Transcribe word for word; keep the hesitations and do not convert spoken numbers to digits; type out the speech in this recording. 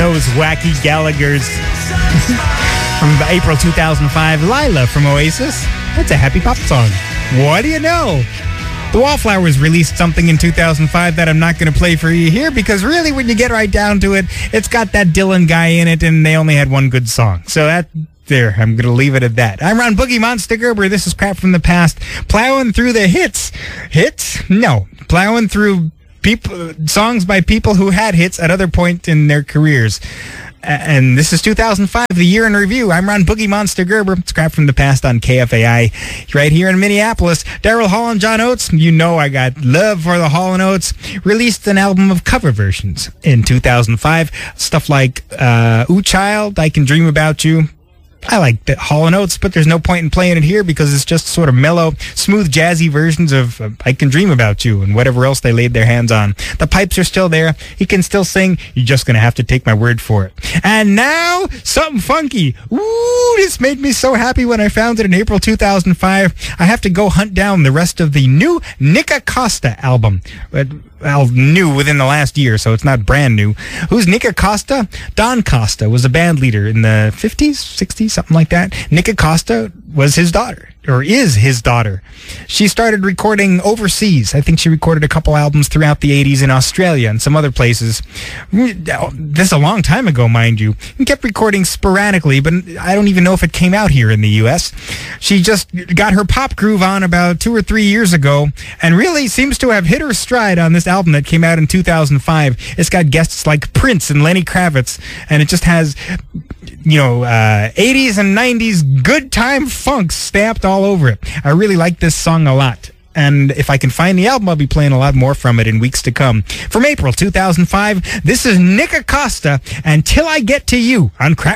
Those wacky Gallaghers from April two thousand five. Lila from Oasis. That's a happy pop song. What do you know? The Wallflowers released something in two thousand five that I'm not going to play for you here because really when you get right down to it, it's got that Dylan guy in it and they only had one good song. So that... There, I'm going to leave it at that. I'm Ron Boogie Monster Gerber. This is Crap from the Past. Plowing through the hits. Hits? No. Plowing through people, songs by people who had hits at other points in their careers. And this is two thousand five, the year in review. I'm Ron Boogie Monster Gerber. It's Crap from the Past on K F A I right here in Minneapolis. Daryl Hall and John Oates, you know I got love for the Hall and Oates, released an album of cover versions in two thousand five. Stuff like uh, Ooh Child, I Can Dream About You. I like the Hall and Oates, but there's no point in playing it here because it's just sort of mellow, smooth, jazzy versions of uh, I Can Dream About You and whatever else they laid their hands on. The pipes are still there. He can still sing. You're just going to have to take my word for it. And now, something funky. Ooh, this made me so happy when I found it in April two thousand five. I have to go hunt down the rest of the new Nick Acosta album. Well, new within the last year, so it's not brand new. Who's Nick Acosta? Don Costa was a band leader in the fifties, sixties, something like that. Nick Acosta was his daughter, or is his daughter. She started recording overseas. I think she recorded a couple albums throughout the eighties in Australia and some other places. This is a long time ago, mind you. And kept recording sporadically, but I don't even know if it came out here in the U S. She just got her pop groove on about two or three years ago and really seems to have hit her stride on this album that came out in two thousand five. It's got guests like Prince and Lenny Kravitz, and it just has, you know, uh, eighties and nineties good time funk stamped all over it. I really like this song a lot. And if I can find the album, I'll be playing a lot more from it in weeks to come. From April two thousand five, this is Nick Acosta and Till I Get to You on Crap.